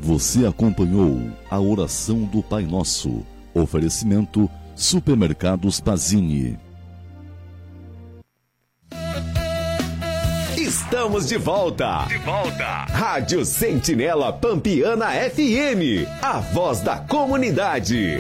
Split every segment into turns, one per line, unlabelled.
Você acompanhou a oração do Pai Nosso. Oferecimento Supermercados Pazini.
Estamos de volta. Rádio Sentinela Pampiana FM, a voz da comunidade.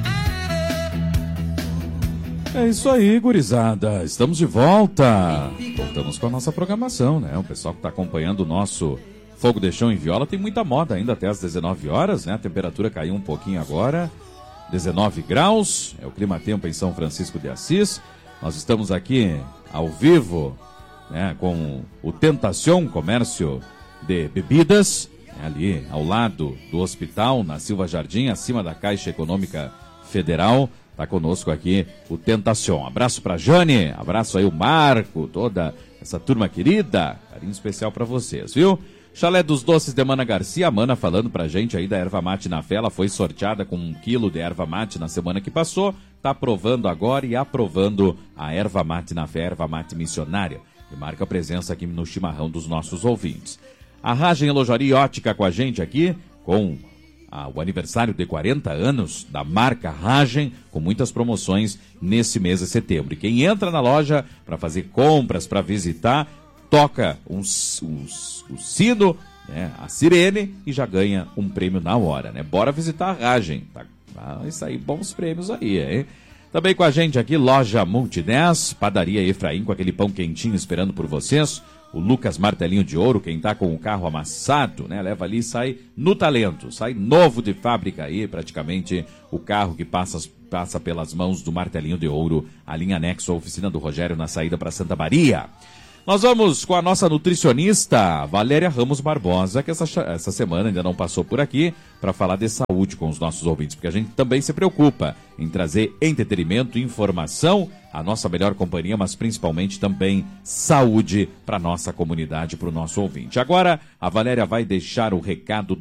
É isso aí, gurizada. Estamos de volta. Voltamos com a nossa programação, né? O pessoal que está acompanhando o nosso Fogo de Chão em Viola tem muita moda ainda até às 19 horas, né? A temperatura caiu um pouquinho agora. 19 graus. É o clima-tempo em São Francisco de Assis. Nós estamos aqui ao vivo, né, com o Tentacion Comércio de Bebidas, né, ali ao lado do hospital, na Silva Jardim, acima da Caixa Econômica Federal. Está conosco aqui o Tentacion. Abraço para Jane, abraço aí o Marco, toda essa turma querida. Carinho especial para vocês, viu? Chalé dos Doces de Mana Garcia, a Mana falando pra gente aí da erva mate na fé. Ela foi sorteada com 1 quilo de erva mate na semana que passou. Tá provando agora e aprovando a erva mate na fé, erva mate missionária. E marca a presença aqui no chimarrão dos nossos ouvintes. A Ragem Elojaria e Ótica com a gente aqui, com o aniversário de 40 anos da marca Ragem, com muitas promoções nesse mês de setembro. E quem entra na loja para fazer compras, para visitar, toca o sino, né, a sirene, e já ganha um prêmio na hora, né? Bora visitar a Ragem. Vai sair bons prêmios aí, hein? Também com a gente aqui, Loja Multi10, Padaria Efraim, com aquele pão quentinho esperando por vocês. O Lucas Martelinho de Ouro, quem tá com o carro amassado, né? Leva ali e sai no talento. Sai novo de fábrica aí, praticamente, o carro que passa pelas mãos do Martelinho de Ouro, a linha anexo à oficina do Rogério na saída para Santa Maria. Nós vamos com a nossa nutricionista, Valéria Ramos Barbosa, que essa semana ainda não passou por aqui, para falar de saúde com os nossos ouvintes, porque a gente também se preocupa em trazer entretenimento, informação, a nossa melhor companhia, mas principalmente também saúde para a nossa comunidade, para o nosso ouvinte. Agora, a Valéria vai deixar o recado